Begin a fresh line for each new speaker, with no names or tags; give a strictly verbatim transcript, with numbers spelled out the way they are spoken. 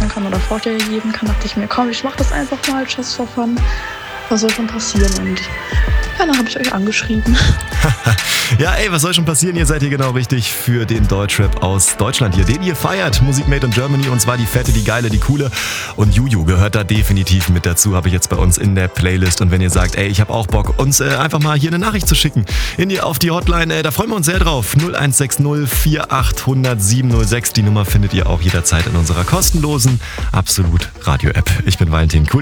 verbessern kann oder Vorschläge geben kann, dachte ich mir, komm, ich mach das einfach mal, just for fun. Was soll schon passieren? Und ja, dann habe ich euch angeschrieben.
Ja, ey, was soll schon passieren? Ihr seid hier genau richtig für den Deutschrap aus Deutschland hier, den ihr feiert. Musik made in Germany, und zwar die fette, die geile, die coole. Und Juju gehört da definitiv mit dazu, habe ich jetzt bei uns in der Playlist. Und wenn ihr sagt, ey, ich habe auch Bock, uns äh, einfach mal hier eine Nachricht zu schicken in die, auf die Hotline, äh, da freuen wir uns sehr drauf. null eins sechs null vier acht null null sieben null sechs. Die Nummer findet ihr auch jederzeit in unserer kostenlosen Absolut Radio-App. Ich bin Valentin. Cool,